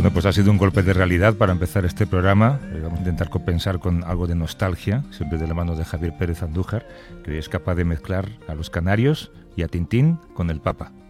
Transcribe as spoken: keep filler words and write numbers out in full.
Bueno, pues ha sido un golpe de realidad para empezar este programa. Eh, vamos a intentar compensar con algo de nostalgia, siempre de la mano de Javier Pérez Andújar, que es capaz de mezclar a los canarios y a Tintín con el Papa.